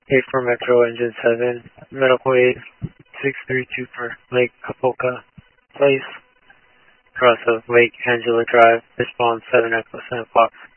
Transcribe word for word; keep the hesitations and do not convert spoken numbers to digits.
eight four Metro, Engine seven, medical aid, six three two for Lake Kapoka Place, cross of Lake Angela Drive, response seven Echo seven Fox.